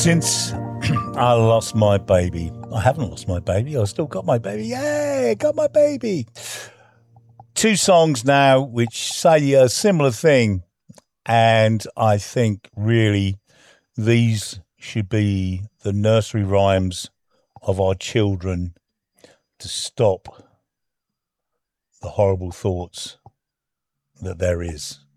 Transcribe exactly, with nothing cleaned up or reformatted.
Since I lost my baby, I haven't lost my baby. I've still got my baby. Yay, got my baby. Two songs now which say a similar thing. And I think really these should be the nursery rhymes of our children to stop the horrible thoughts that there is.